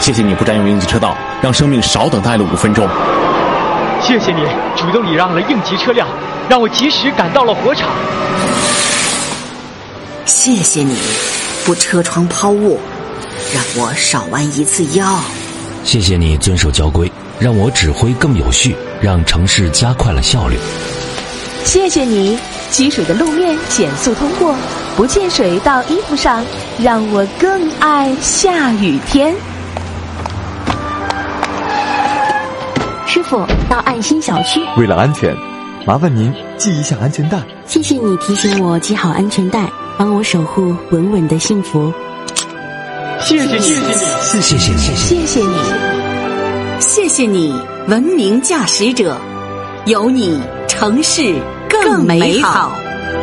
谢谢你不占用应急车道，让生命少等待了5分钟。 谢谢你主动礼让了应急车辆，让我及时赶到了火场。 谢谢你不车窗抛物，让我少弯一次腰。 谢谢你遵守交规，让我指挥更有序，让城市加快了效率。 谢谢你积水的路面减速通过，不溅水到衣服上，让我更爱下雨天。 师傅，到爱心小区。 为了安全，麻烦您系一下安全带。 谢谢你提醒我系好安全带，帮我守护稳稳的幸福。 谢谢你， 谢谢你， 谢谢你， 谢谢你文明驾驶者，有你城市更美好。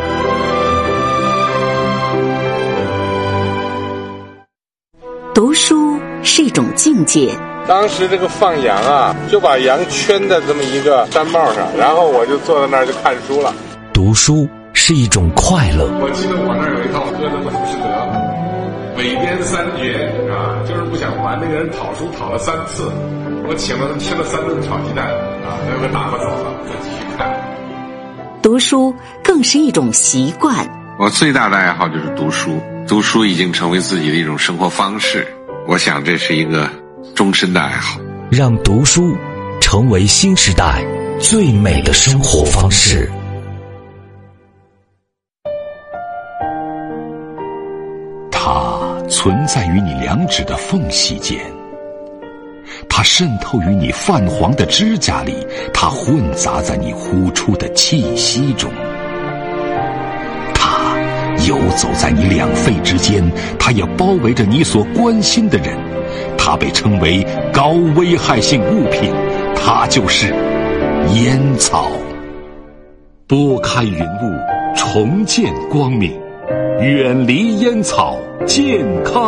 读书是一种境界。 当时这个放羊啊，就把羊圈在这么一个山帽上，然后我就坐在那儿就看书了。 读书是一种快乐。 我记得我那儿有一套歌的《浮士德》，韦编3绝啊，就是不想还那个人讨书讨了3次，我请了他吃了3顿炒鸡蛋啊，那个打发走了，再继续看。 读书更是一种习惯。 我最大的爱好就是读书，读书已经成为自己的一种生活方式，我想这是一个终身的爱好。 让读书成为新时代最美的生活方式。 它存在于你2指的缝隙间，它渗透于你泛黄的指甲里，它混杂在你呼出的气息中，它游走在你2肺之间，它也包围着你所关心的人。它被称为高危害性物品，它就是烟草。拨开云雾，重见光明，远离烟草，健康